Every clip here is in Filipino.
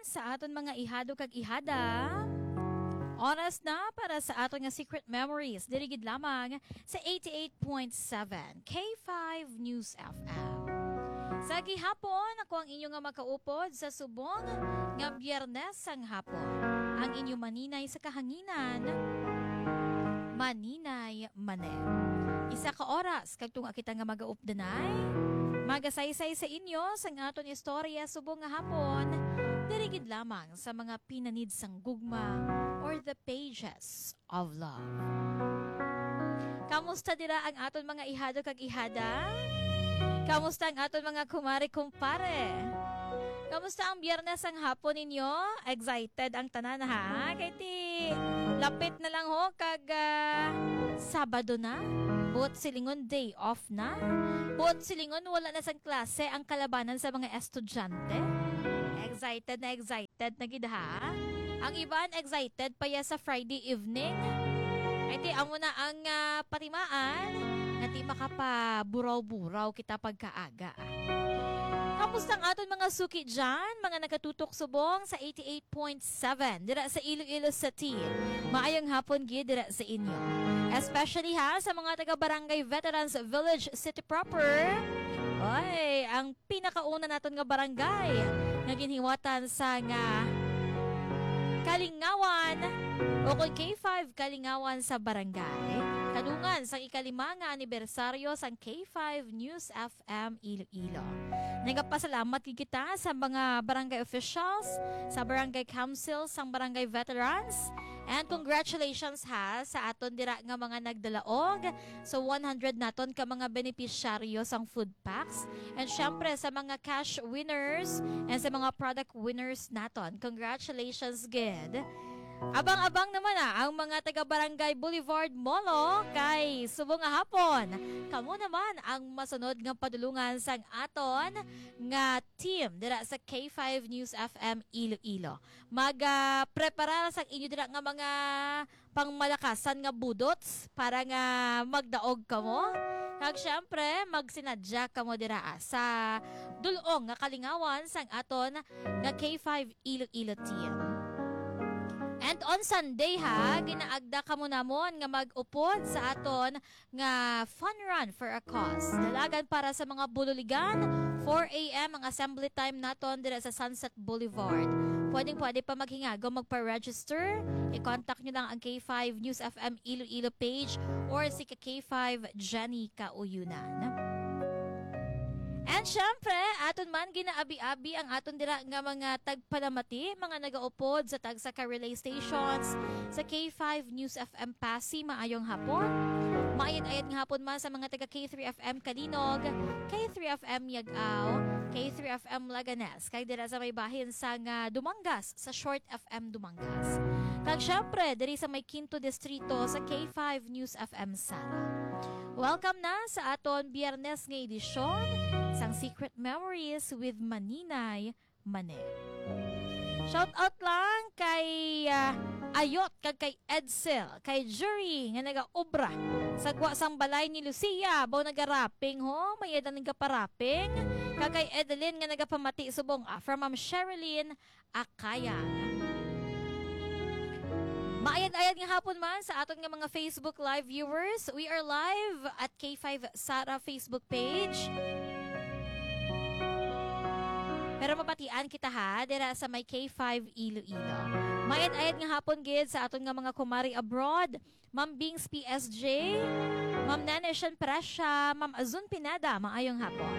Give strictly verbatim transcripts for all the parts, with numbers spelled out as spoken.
sa aton mga ihado kag ihada. Oras na para sa aton nga Secret Memories. Dirigid lamang sa eighty-eight point seven K five News F M. Sa gihapon, ako ang inyo nga makaupod sa subong nga Biyernes sang hapon. Ang inyo maninay sa kahanginan, Maninay Mane. Isa ka oras kagtung kita nga magaupdanay. Magasaysay sa inyo sang aton istorya subong nga hapon. Dirigid lamang sa mga pinanid sang gugma or the pages of love. Kamusta dira ang aton mga ihado kag ihada? Kamusta ang aton mga kumare kumpare? Kamusta ang Biyernes ang hapon ninyo? Excited ang tanan ha? Kay ti lapit na lang ho kag uh, Sabado na. Buot silingon day off na. Buot silingon wala na sang klase ang kalabanan sa mga estudyante. Excited na excited na gid ha? Ang iban excited pa ya sa Friday evening. Ay ti amo na ang uh, patimaan nga ti makapaburaw-buraw kita pagkaaga. Kamusta ang aton mga suki dyan? Mga nakatutok subong sa eighty-eight point seven dira sa Iloilo City. Maayong hapon gid dira sa inyo. Especially ha sa mga taga-barangay Veterans Village City proper. Oy, ang pinakauna naton nga barangay nga ginhiwatan sa nga Kalingawan o kung K five Kalingawan sa barangay. Kadungan sa ikalima nga anibersaryo sang K five News F M Iloilo. Nagapasalamat kita sa mga barangay officials, sa barangay council, sang barangay veterans, and congratulations ha sa aton dira nga mga nagdalaog. So one hundred naton ka mga benepisyaryo sang food packs. And syempre sa mga cash winners and sa mga product winners naton. Congratulations gid. Abang-abang naman ah, ang mga taga-barangay Boulevard Molo kay subong nga hapon. Kamo naman ang masunod nga padulungan sang aton nga team dira sa K five News F M Iloilo. Mag-prepara uh, sang inyo dira nga mga pangmalakasan nga budots para nga magdaog kamo. Kag syempre, magsinadya kamo dira ah, sa dulong nga Kalingawan sang aton nga K five Iloilo team. And on Sunday ha, ginaagda ka mo namon nga mag-upod sa aton nga fun run for a cause. Dalagan para sa mga bululigan, four a.m. ang assembly time naton dira sa Sunset Boulevard. Pwedeng pwede pa maghingago magpa-register. I-contact nyo lang ang K five News F M Iloilo page or si K five Jenny Kauyunan. And syempre, aton man ginaabi-abi ang aton dira nga mga tagpalamati, mga nagaupod sa tagsaka relay stations sa K five News F M Pasig. Maayong hapon. Maayad-ayad nga hapon man sa mga taga K three F M Kalinog, K three F M Yag-aw, K three F M Laganes, kay dira sa may bahin sa nga Dumangas, sa Short F M Dumangas. Kag syempre, diri sa may Quinto Distrito sa K five News F M Sara. Welcome na sa aton Biyernes nga edisyon sang Secret Memories with Maninay Mane. Shout out lang kay uh, Ayot, kag kay Edsel, kay Jury nga nagaobra sa gwa sang balay ni Lucia, baw nagaraping ho, may edan nga paraping, kag kay Edeline nga nagapamati subong ah, from Ma'am Sherilyn Akayang. Maayad-ayad nga hapon man sa aton nga mga Facebook Live viewers. We are live at K five Sara Facebook page. Pero mapatian kita ha, dira sa may K five Iloilo. Mayad-ayad nga hapon gid sa aton nga mga kumari abroad. Ma'am Bings P S J, Ma'am Naneshan Presya, Ma'am Azun Pinada, maayong hapon.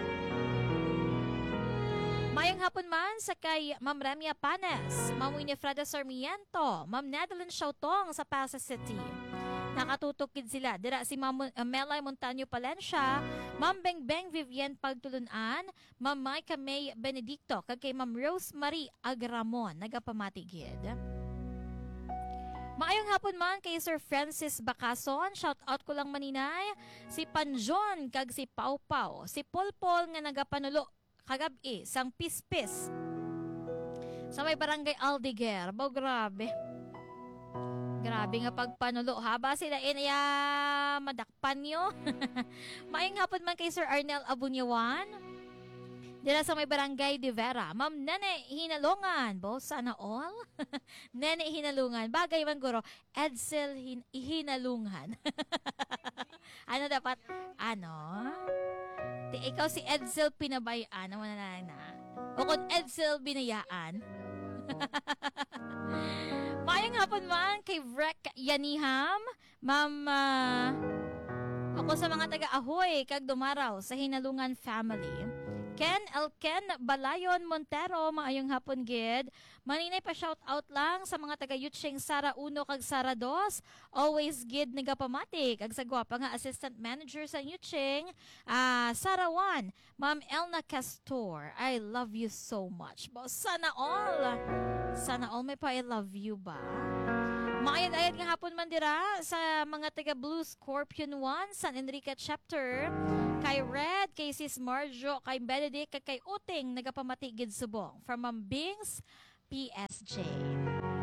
Mayang hapon man sa kay Ma'am Ramia Panes, Ma'am Winifreda Sarmiento, Ma'am Nadeline Shautong sa Pasay City. Nakatutok gid sila. Dira si Ma'am uh, Melay Montaño Palencia, Ma'am Bengbeng Vivian Pagtulunan, Ma'am Micah May Benedicto, kag kay Ma'am Rosemary Agramon, nagapamati gid. Maayong hapon man kay Sir Francis Bakason, shout out ko lang maninay, si Panjon kag si Pau Pau, si Polpol nga nagapanulo kagabi sang Pispis sa may barangay Aldeguer. Baw grabe. Grabe nga pagpanulo. Haba sila inaya madakpan nyo. Maayong hapon man kay Sir Arnel Abunyawan, Dila sa may barangay de Vera, Ma'am Nene Hinalungan, bo, sana all? Nene Hinalungan, bagay man guro, Edsel hin- Hinalungan. Ano dapat, ano? Di, ikaw si Edsel Pinabayaan, ano na na na. O kung Edsel Binayaan. Mayang hapon man kay Vrek Yaniham, Ma'am, ah, ako sa mga taga-ahoy, kag dumaraw sa Hinalungan family. Ken Elken Balayon Montero, maayong hapon gid. Maninay pa shout out lang sa mga taga Yucheng Sara uno kag Sara dos. Always gid nagapamati kag sa gwapa nga assistant manager sa Yucheng, ah Sara one, Ma'am Elna Castor. I love you so much. Bo, sana all. Sana all may pa I love you ba? Maayad-ayad nga hapon man dira sa mga taga Blue Scorpion one, San Enrique Chapter, kay Red, kay Sis Marjo, kay Benedict, kay, kay Uting, nagapamatigid subong from Ma'am Bings, P S J.